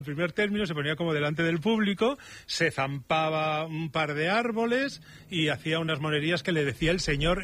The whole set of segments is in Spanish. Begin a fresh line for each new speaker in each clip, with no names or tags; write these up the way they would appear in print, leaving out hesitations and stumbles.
El primer término se ponía como delante del público, se zampaba un par de árboles y hacía unas monerías que le decía el señor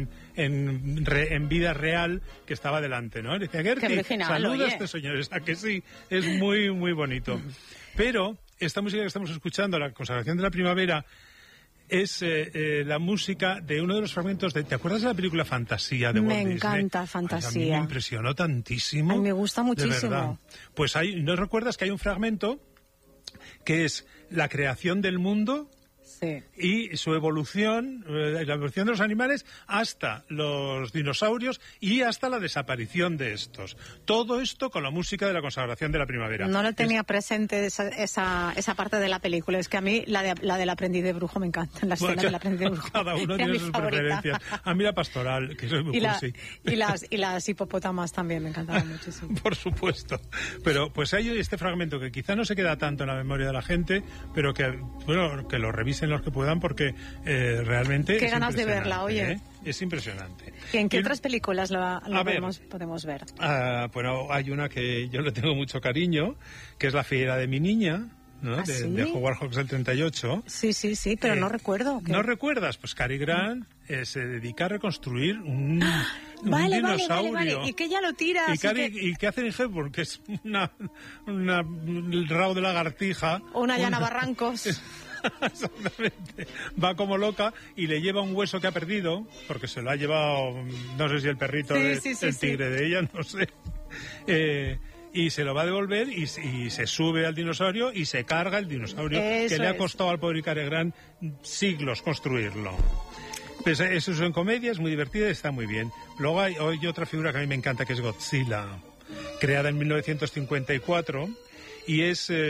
en vida real que estaba delante, ¿no? Le decía, Gertie, saluda a este señor. ¿A que sí? Es muy, muy bonito. Pero esta música que estamos escuchando, la consagración de la primavera, es la música de uno de los fragmentos de... ¿Te acuerdas de la película Fantasía de Walt Disney?
Me encanta Fantasía.
Ay, a mí me impresionó tantísimo.
Ay, me gusta muchísimo.
De verdad. Pues ¿no recuerdas que hay un fragmento que es la creación del mundo?
Sí.
Y su evolución, la evolución de los animales hasta los dinosaurios y hasta la desaparición de estos. Todo esto con la música de la consagración de la primavera.
No lo tenía presente esa parte de la película. Es que a mí la del aprendiz de brujo me encanta. La escena del aprendiz de brujo.
Cada uno tiene sus preferencias. A mí la pastoral, que soy muy cursi.
Y las hipopótamas también me encantaban muchísimo.
Por supuesto. Pero pues hay este fragmento que quizá no se queda tanto en la memoria de la gente, pero que, bueno, que lo revisen los que puedan, porque realmente
qué ganas de verla, oye.
Es impresionante.
¿Y en qué otras películas podemos ver?
Bueno, hay una que yo le tengo mucho cariño, que es La fiera de mi niña, ¿no?
¿Ah, sí?
De Howard Hawks del 38.
Sí, pero no recuerdo.
¿No recuerdas? Pues Cary Grant se dedica a reconstruir un dinosaurio.
Vale. Y que ella lo tira.
Y Catherine Hepburn, que es una rabo de lagartija.
O una Llana Barrancos.
Exactamente. Va como loca y le lleva un hueso que ha perdido, porque se lo ha llevado, no sé si el perrito del tigre de ella, no sé. Y se lo va a devolver y se sube al dinosaurio y se carga el dinosaurio, que le ha costado al pobre Cary Grant siglos construirlo. Pues eso es en comedia, es muy divertida y está muy bien. Luego hay otra figura que a mí me encanta, que es Godzilla, creada en 1954, y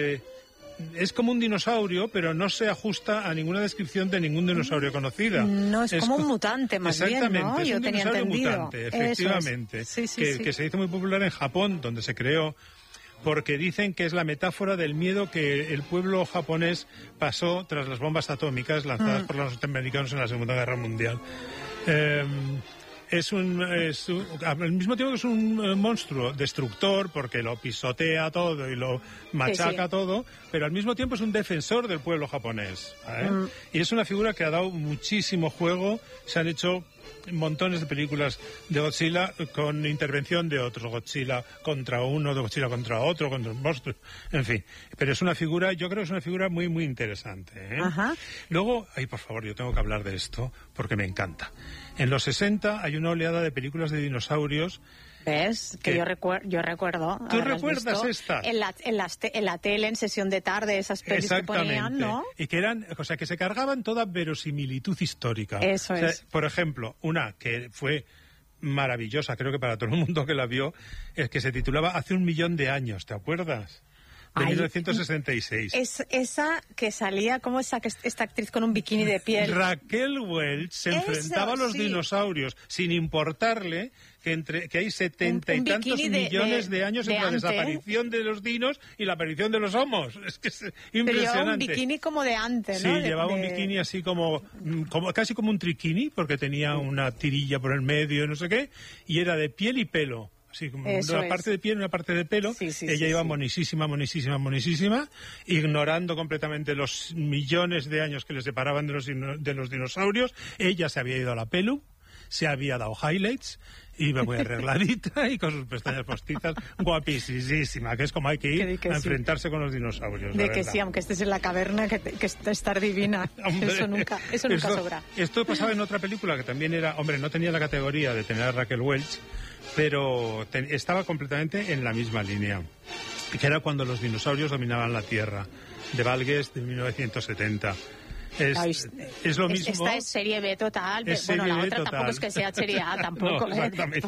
es como un dinosaurio, pero no se ajusta a ninguna descripción de ningún dinosaurio conocida.
No, es como un mutante, más bien, ¿no?
Es un dinosaurio mutante, efectivamente.
Sí.
Que se hizo muy popular en Japón, donde se creó, porque dicen que es la metáfora del miedo que el pueblo japonés pasó tras las bombas atómicas lanzadas por los norteamericanos en la Segunda Guerra Mundial. Al mismo tiempo que es un monstruo destructor, porque lo pisotea todo y lo machaca todo, pero al mismo tiempo es un defensor del pueblo japonés. Y es una figura que ha dado muchísimo juego. Se han hecho montones de películas de Godzilla con intervención de otros, Godzilla contra uno, de Godzilla contra otro, contra un monstruo, en fin. Pero es una figura, yo creo que es una figura muy, muy interesante.
Ajá.
Luego, por favor, yo tengo que hablar de esto porque me encanta. En los 60 hay una oleada de películas de dinosaurios.
¿Ves? Que yo recuerdo.
¿Tú recuerdas esta?
En la tele, en sesión de tarde, esas pelis que ponían, ¿no?
Y que eran, que se cargaban toda verosimilitud histórica.
Eso es.
Por ejemplo, una que fue maravillosa, creo que para todo el mundo que la vio, es que se titulaba Hace 1 millón de años, ¿te acuerdas? De 1966.
Es esa que salía, ¿cómo es esta actriz con un bikini de piel?
Raquel Welch se enfrentaba a los dinosaurios sin importarle que hay 70 y tantos millones de años entre la desaparición de los dinos y la aparición de los homos. Es que es impresionante.
Pero llevaba un bikini como de antes, ¿no?
Sí, llevaba un bikini así como casi como un triquini, porque tenía una tirilla por el medio, no sé qué, y era de piel y pelo. Sí, como una parte de piel y una parte de pelo. Ella iba monísima, ignorando completamente los millones de años que le separaban de los dinosaurios. Ella se había ido a la pelu, se había dado highlights, iba muy arregladita y con sus pestañas postizas, guapísima, que es como hay que ir a enfrentarse con los dinosaurios.
De que sí, aunque estés en la caverna, que estar divina. Hombre, eso nunca sobra.
Esto pasaba en otra película que también era, no tenía la categoría de tener a Raquel Welch, pero estaba completamente en la misma línea, que era Cuando los dinosaurios dominaban la Tierra, de Val Guest, de 1970. Es lo mismo.
Esta es serie B total. Bueno, la otra tampoco es que sea serie A, tampoco.
No, exactamente.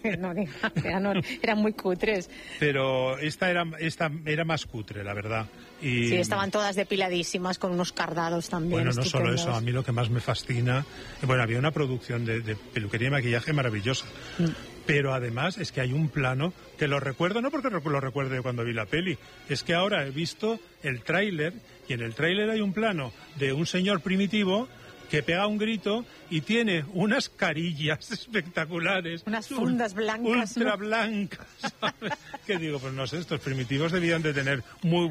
Porque eran muy cutres.
Pero esta era más cutre, la verdad.
Sí, estaban todas depiladísimas, con unos cardados también.
Bueno, no solo eso, a mí lo que más me fascina... Bueno, había una producción de peluquería y maquillaje maravillosa. Pero además es que hay un plano que lo recuerdo, no porque lo recuerde cuando vi la peli, es que ahora he visto el tráiler y en el tráiler hay un plano de un señor primitivo que pega un grito y tiene unas carillas espectaculares.
Unas fundas blancas.
Ultra blancas, ¿sabes? Que digo, pues no sé, estos primitivos debían de tener muy